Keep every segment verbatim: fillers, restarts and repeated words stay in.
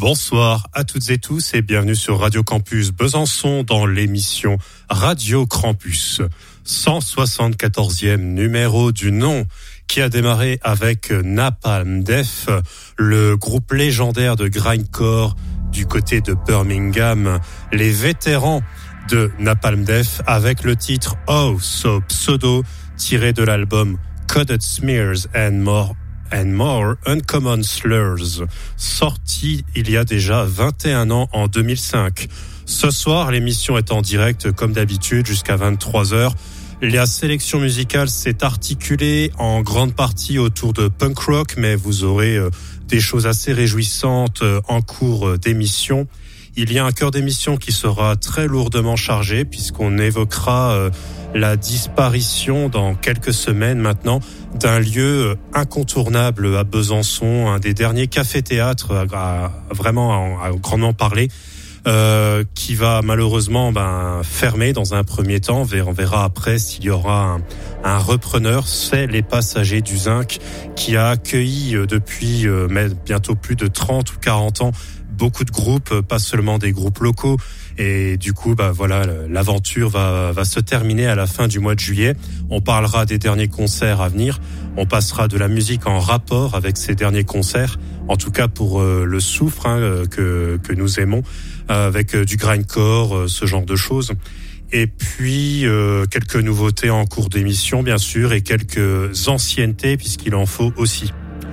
Bonsoir à toutes et tous et bienvenue sur Radio Campus Besançon dans l'émission Radio Krampus, cent soixante-quatorzième numéro du nom, qui a démarré avec Napalm Death, le groupe légendaire de grindcore du côté de Birmingham, les vétérans de Napalm Death avec le titre Oh So Pseudo, tiré de l'album Coded Smears and More and More Uncommon Slurs, sorti il y a déjà vingt et un ans en deux mille cinq. Ce soir, l'émission est en direct comme d'habitude jusqu'à vingt-trois heures. La sélection musicale s'est articulée en grande partie autour de punk rock, mais vous aurez euh, des choses assez réjouissantes euh, en cours euh, d'émission. Il y a un cœur d'émission qui sera très lourdement chargé puisqu'on évoquera euh, la disparition dans quelques semaines maintenant d'un lieu incontournable à Besançon, un des derniers cafés-théâtres à, à, vraiment à, à grandement parler, euh, qui va malheureusement ben, fermer dans un premier temps. On verra après s'il y aura un, un repreneur. C'est les Passagers du Zinc qui a accueilli depuis euh, bientôt plus de trente ou quarante ans beaucoup de groupes, pas seulement des groupes locaux. Et du coup, bah voilà, l'aventure va va se terminer à la fin du mois de juillet. On parlera des derniers concerts à venir. On passera de la musique en rapport avec ces derniers concerts. En tout cas pour euh, le soufre hein, que que nous aimons, euh, avec euh, du grindcore, euh, ce genre de choses. Et puis euh, quelques nouveautés en cours d'émission, bien sûr, et quelques anciennetés puisqu'il en faut aussi.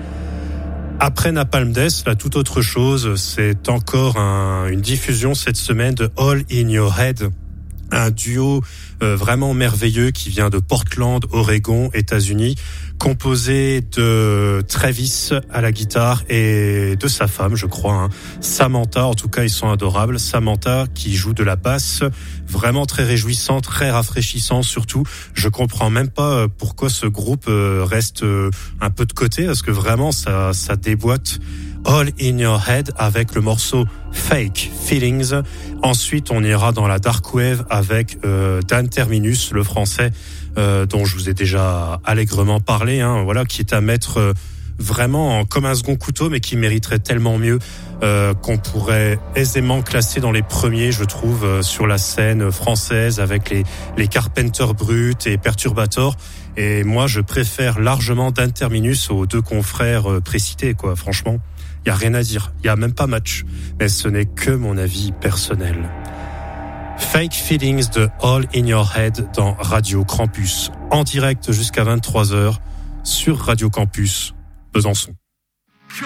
Après Napalm Death, la toute autre chose, c'est encore un, une diffusion cette semaine de All In Your Head, un duo euh, vraiment merveilleux qui vient de Portland, Oregon, États-Unis, composé de Travis à la guitare et de sa femme, je crois, hein, Samantha. En tout cas, ils sont adorables. Samantha qui joue de la basse, vraiment très réjouissant, très rafraîchissant surtout. Je comprends même pas pourquoi ce groupe reste un peu de côté, parce que vraiment ça, ça déboîte. All In Your Head avec le morceau Fake Feelings. Ensuite, on ira dans la dark wave avec euh, Dan Terminus, le français, euh, dont je vous ai déjà allègrement parlé, hein, voilà, qui est à mettre euh, vraiment comme un second couteau, mais qui mériterait tellement mieux, euh, qu'on pourrait aisément classer dans les premiers, je trouve, euh, sur la scène française avec les, les Carpenter Brut et Perturbator. Et moi, je préfère largement Dan Terminus aux deux confrères euh, précités, quoi, franchement. Il y a rien à dire, il y a même pas match, mais ce n'est que mon avis personnel. Fake Feelings de All In Your Head dans Radio Krampus, en direct jusqu'à vingt-trois heures sur Radio Campus Besançon.